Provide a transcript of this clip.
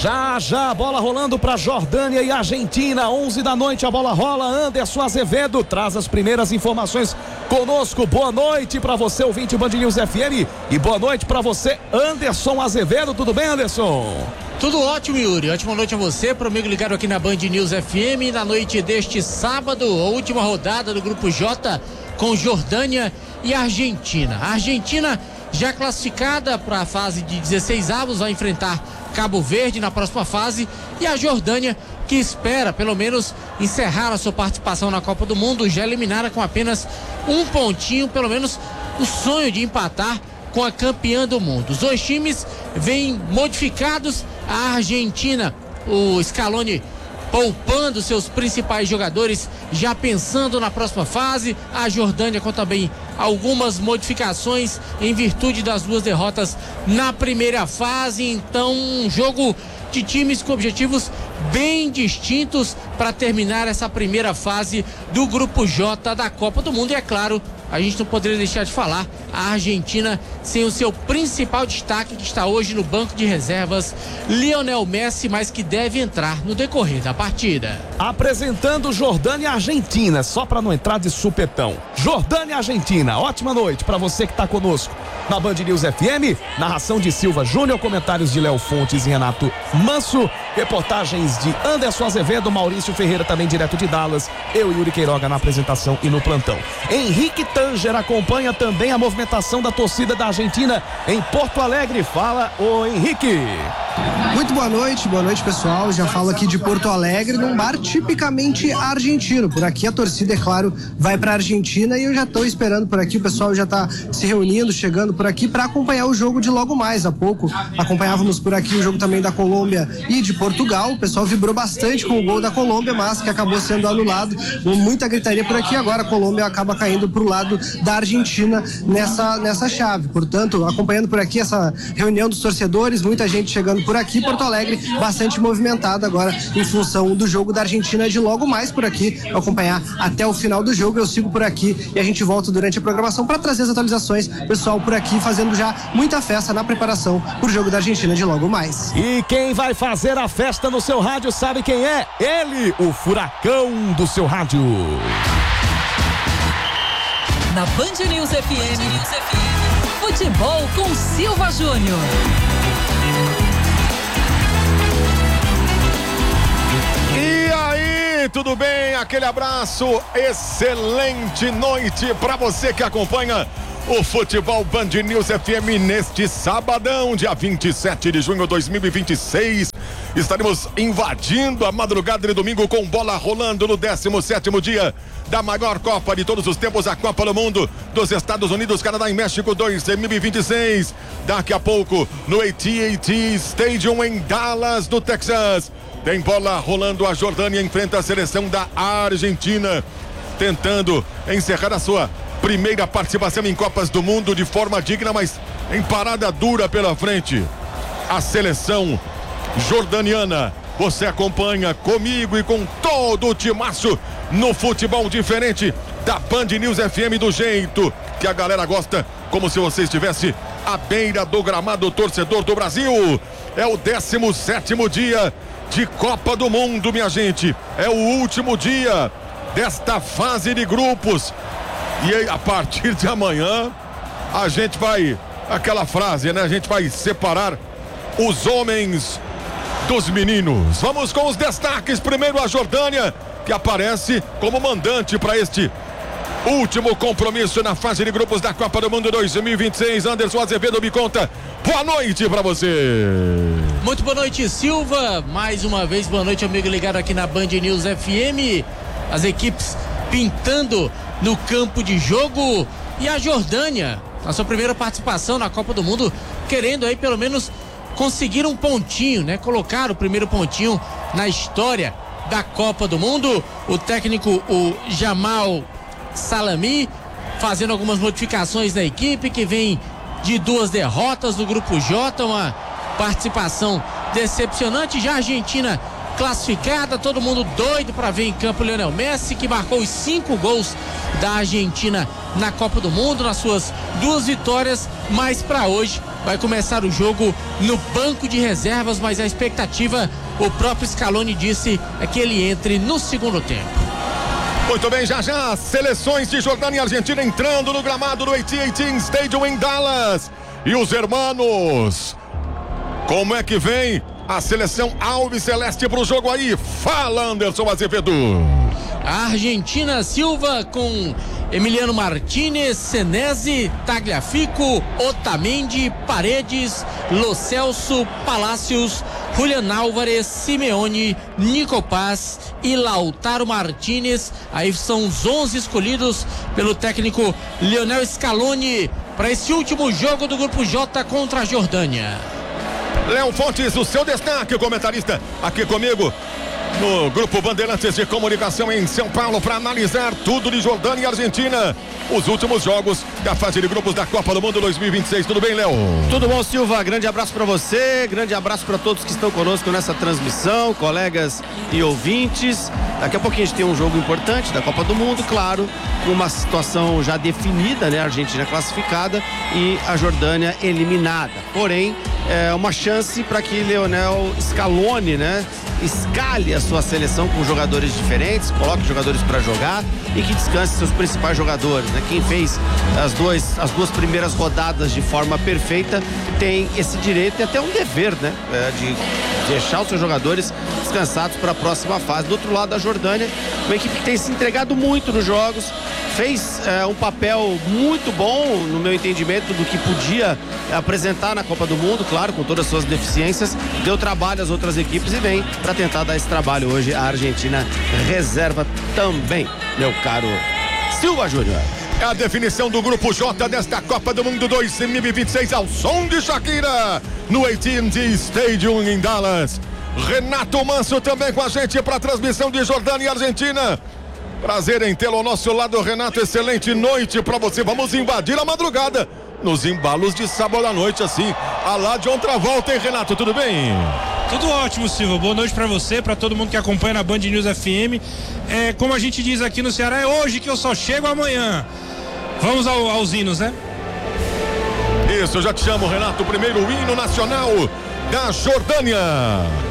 Já a bola rolando para Jordânia e Argentina, 11 da noite a bola rola. Anderson Azevedo traz as primeiras informações conosco. Boa noite para você, ouvinte Band News FM, e boa noite para você, Anderson Azevedo. Tudo bem, Anderson? Tudo ótimo, Yuri. Ótima noite a você, pro amigo ligado aqui na Band News FM, na noite deste sábado, a última rodada do Grupo J com Jordânia e Argentina. A Argentina já classificada para a fase de 16avos, vai enfrentar Cabo Verde na próxima fase, e a Jordânia, que espera pelo menos encerrar a sua participação na Copa do Mundo, já eliminada com apenas um pontinho, pelo menos o sonho de empatar com a campeã do mundo. Os dois times vêm modificados. A Argentina, o Scaloni poupando seus principais jogadores, já pensando na próxima fase. A Jordânia com também algumas modificações em virtude das duas derrotas na primeira fase. Então, um jogo de times com objetivos bem distintos para terminar essa primeira fase do Grupo J da Copa do Mundo. E é claro, a gente não poderia deixar de falar, a Argentina sem o seu principal destaque, que está hoje no banco de reservas, Lionel Messi, mas que deve entrar no decorrer da partida. Apresentando Jordânia e Argentina, só para não entrar de supetão. Jordânia e Argentina, ótima noite para você que está conosco na Band News FM, narração de Silva Júnior, comentários de Léo Fontes e Renato Manso, reportagens de Anderson Azevedo, Maurício Ferreira também direto de Dallas, eu e Yuri Queiroga na apresentação e no plantão. Henrique Tanger acompanha também a movimentação da torcida da Argentina em Porto Alegre. Fala, ô Henrique. Muito boa noite pessoal, já falo aqui de Porto Alegre, num bar tipicamente argentino. Por aqui a torcida, é claro, vai pra Argentina, e eu já estou esperando por aqui, o pessoal já está se reunindo, chegando por aqui para acompanhar o jogo de logo mais. Há pouco acompanhávamos por aqui o jogo também da Colômbia e de Portugal. O pessoal vibrou bastante com o gol da Colômbia, mas que acabou sendo anulado. Muita gritaria por aqui. Agora a Colômbia acaba caindo pro lado da Argentina nessa chave. Portanto, acompanhando por aqui essa reunião dos torcedores, muita gente chegando por aqui. Porto Alegre bastante movimentado agora em função do jogo da Argentina de logo mais por aqui, para acompanhar até o final do jogo. Eu sigo por aqui e a gente volta durante a programação para trazer as atualizações. Pessoal por aqui fazendo já muita festa na preparação pro jogo da Argentina de logo mais. E quem vai fazer a festa no seu rádio sabe quem é? Ele, o furacão do seu rádio. Na Band News FM, futebol com Silva Júnior. E aí, tudo bem? Aquele abraço, excelente noite para você que acompanha o Futebol Band News FM neste sabadão, dia 27 de junho de 2026. Estaremos invadindo a madrugada de domingo com bola rolando no 17º dia da maior Copa de todos os tempos, a Copa do Mundo dos Estados Unidos, Canadá e México 2026. Daqui a pouco no AT&T Stadium em Dallas, no Texas. Tem bola rolando, a Jordânia enfrenta a seleção da Argentina, tentando encerrar a sua primeira participação em Copas do Mundo de forma digna, mas em parada dura pela frente. A seleção jordaniana, você acompanha comigo e com todo o timaço no futebol diferente da Band News FM, do jeito que a galera gosta, como se você estivesse à beira do gramado, torcedor do Brasil. É o 17º dia de Copa do Mundo, minha gente. É o último dia desta fase de grupos. E aí, a partir de amanhã, a gente vai, aquela frase, né? A gente vai separar os homens dos meninos. Vamos com os destaques. Primeiro a Jordânia, que aparece como mandante para este último compromisso na fase de grupos da Copa do Mundo 2026. Anderson Azevedo, me conta. Boa noite para você. Muito boa noite, Silva. Mais uma vez, boa noite, amigo ligado aqui na Band News FM. As equipes pintando no campo de jogo. E a Jordânia, na sua primeira participação na Copa do Mundo, querendo aí pelo menos conseguir um pontinho, né? Colocar o primeiro pontinho na história da Copa do Mundo. O técnico, o Jamal Salami, fazendo algumas modificações na equipe, que vem de 2 derrotas do Grupo J, uma participação decepcionante. Já a Argentina classificada, todo mundo doido para ver em campo o Lionel Messi, que marcou os 5 gols da Argentina na Copa do Mundo, nas suas 2 vitórias, mas para hoje vai começar o jogo no banco de reservas, mas a expectativa, o próprio Scaloni disse, é que ele entre no segundo tempo. Muito bem, já as seleções de Jordânia e Argentina entrando no gramado do AT&T Stadium em Dallas. E os hermanos, como é que vem a seleção Alves Celeste pro jogo aí? Fala, Anderson Azevedo. A Argentina, Silva com Emiliano Martínez, Senesi, Tagliafico, Otamendi, Paredes, Lo Celso, Palacios, Julián Álvarez, Simeone, Nico Paz e Lautaro Martínez. Aí são os 11 escolhidos pelo técnico Lionel Scaloni para esse último jogo do Grupo J contra a Jordânia. Léo Fontes, o seu destaque, o comentarista aqui comigo no Grupo Bandeirantes de Comunicação em São Paulo para analisar tudo de Jordânia e Argentina, os últimos jogos da fase de grupos da Copa do Mundo 2026. Tudo bem, Léo? Tudo bom, Silva? Grande abraço para você, grande abraço para todos que estão conosco nessa transmissão, colegas e ouvintes. Daqui a pouquinho a gente tem um jogo importante da Copa do Mundo, claro, com uma situação já definida, né? A Argentina classificada e a Jordânia eliminada. Porém, é uma chance para que Lionel Scaloni, né, escale a sua seleção com jogadores diferentes, coloque jogadores para jogar e que descanse seus principais jogadores, né? Quem fez as duas primeiras rodadas de forma perfeita tem esse direito e até um dever, né, de deixar os seus jogadores descansados para a próxima fase. Do outro lado, a Jordânia, uma equipe que tem se entregado muito nos jogos, fez um papel muito bom, no meu entendimento, do que podia apresentar na Copa do Mundo, claro, com todas as suas deficiências, deu trabalho às outras equipes e vem para tentar dar esse trabalho hoje. A Argentina reserva também, meu caro Silva Júnior. É a definição do Grupo J desta Copa do Mundo 2026 ao som de Shakira no AT&T Stadium em Dallas. Renato Manso também com a gente para a transmissão de Jordânia e Argentina. Prazer em tê-lo ao nosso lado, Renato. Excelente noite para você. Vamos invadir a madrugada nos embalos de sábado à noite, assim, a lá de outra volta, hein, Renato? Tudo bem? Tudo ótimo, Silva. Boa noite pra você, pra todo mundo que acompanha na Band News FM. Como a gente diz aqui no Ceará, é hoje que eu só chego amanhã. Vamos aos hinos, né? Isso, eu já te chamo, Renato. O primeiro hino nacional da Jordânia.